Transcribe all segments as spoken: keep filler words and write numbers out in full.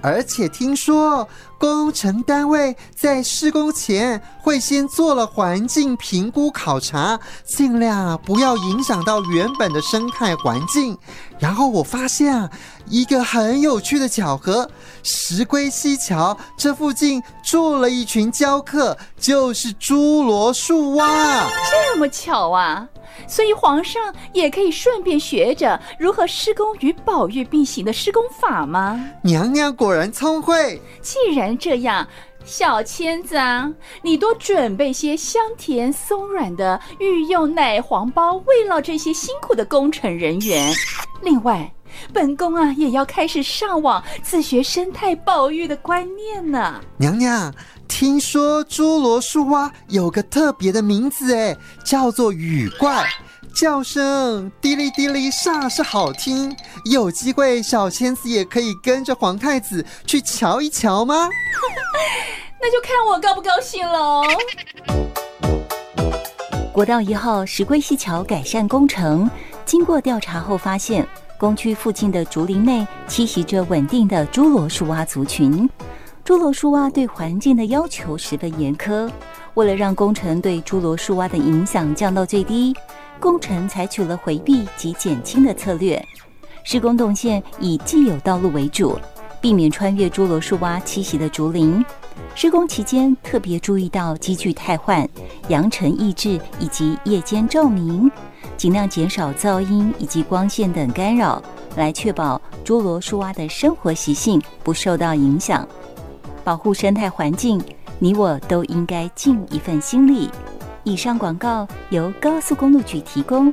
而且听说工程单位在施工前会先做了环境评估考察，尽量不要影响到原本的生态环境。然后我发现啊，一个很有趣的巧合，石龟溪桥这附近住了一群礁客，就是侏罗树蛙。 这么巧啊！所以皇上也可以顺便学着如何施工与保育并行的施工法吗？ 娘娘果然聪慧。 既然这样，小千子啊，你多准备些香甜松软的御用奶黄包，慰劳这些辛苦的工程人员。另外，本宫啊也要开始上网自学生态保育的观念呢。 娘娘，听说侏罗树蛙有个特别的名字诶，叫做雨怪，叫声滴哩滴哩煞是好听。有机会小千子也可以跟着皇太子去瞧一瞧吗？ 那就看我高不高兴喽。 国道一号石龟溪桥改善工程，经过调查后发现，工区附近的竹林内栖息着稳定的侏罗树蛙族群。侏罗树蛙对环境的要求十分严苛，为了让工程对侏罗树蛙的影响降到最低，工程采取了回避及减轻的策略。施工动线以既有道路为主，避免穿越侏罗树蛙栖息的竹林。施工期间特别注意到机具汰换、扬尘抑制以及夜间照明，尽量减少噪音以及光线等干扰，来确保侏罗树蛙的生活习性不受到影响。保护生态环境，你我都应该尽一份心力。以上广告由高速公路局提供。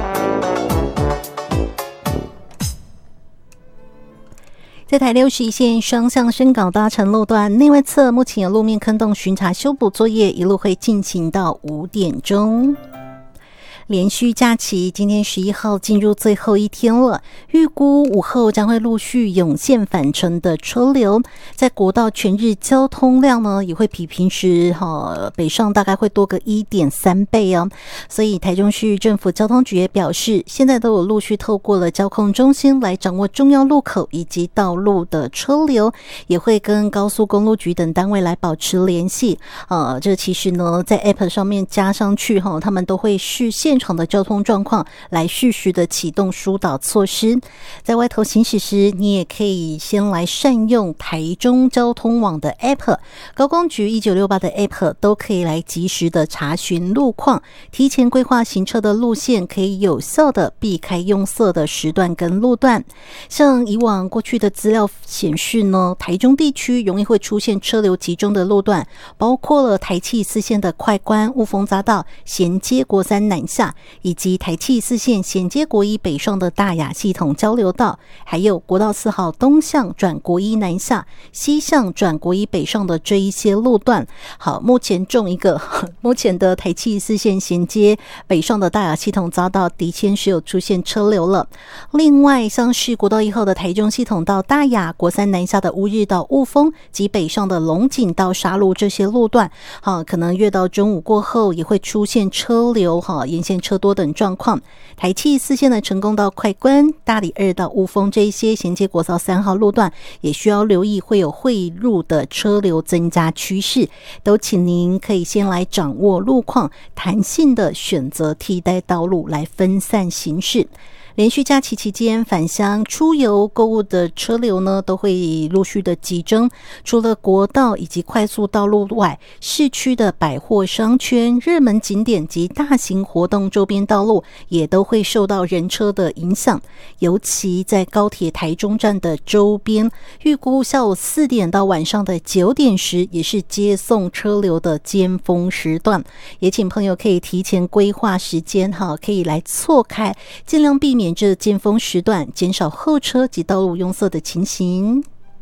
在台六十一线双向深港搭乘路段内外侧，目前有路面坑洞巡查修补作业，一路会进行到五点钟。连续假期今天十一号进入最后一天了，预估午后将会陆续涌现返程的车流，在国道全日交通量呢也会比平时、哦、北上大概会多个 一点三 倍哦。所以台中市政府交通局也表示，现在都有陆续透过了交控中心来掌握重要路口以及道路的车流，也会跟高速公路局等单位来保持联系。呃，这其实呢在 App 上面加上去、哦、他们都会视现场的交通状况来适时的启动疏导措施。在外头行驶时，你也可以先来善用台中交通网的 App， 高公局一九六八的 App 都可以来及时的查询路况，提前规划行车的路线，可以有效的避开拥塞的时段跟路段。像以往过去的资料显示呢，台中地区容易会出现车流集中的路段，包括了台七四线的快关、雾峰匝道衔接国三南下，以及台七四线衔接国一北上的大雅系统交流道，还有国道四号东向转国一南下、西向转国一北上的这一些路段。好，目前中一个目前的台七四线衔接北上的大雅系统匝道的确是有出现车流了。另外像是国道一号的台中系统到大雅、国三南下的乌日到雾峰及北上的龙井到沙鹿这些路段，好，可能越到中午过后也会出现车流，好，沿线车多等状况。台七四线的成功到快关、大里二到雾峰这一些衔接国道三号路段，也需要留意会有汇入的车流增加趋势，都请您可以先来掌握路况，弹性的选择替代道路来分散行驶。连续假期期间，返乡出游购物的车流呢，都会陆续的集中。除了国道以及快速道路外，市区的百货商圈、热门景点及大型活动周边道路也都会受到人车的影响。尤其在高铁台中站的周边，预估下午四点到晚上的九点时，也是接送车流的尖峰时段。也请朋友可以提前规划时间，可以来错开，尽量避免这尖峰时段，减少候车及道路拥塞的情形。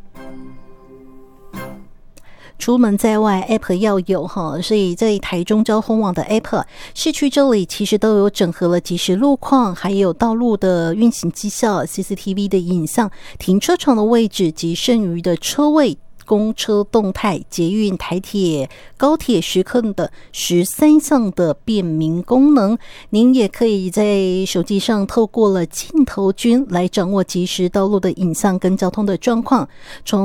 出门在外 App 要有哈，所以在台中交通网的 App 市区这里其实都有整合了即时路况，还有道路的运行绩效、 C C T V 的影像、停车场的位置及剩余的车位、公车动态、捷运、台铁、高铁时刻的十三项的便民功能，您也可以在手机上透过了镜头君来掌握即时道路的影像跟交通的状况。从